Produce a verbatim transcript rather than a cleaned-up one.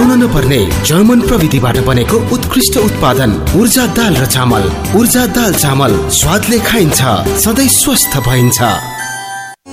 बिर्साउन नपर्ने जर्मन प्रविधिबाट बनेको उत्कृष्ट उत्पादन ऊर्जा दाल र चामल। ऊर्जा दाल चामल स्वादले खाइन्छ, सधैँ स्वस्थ भइन्छ।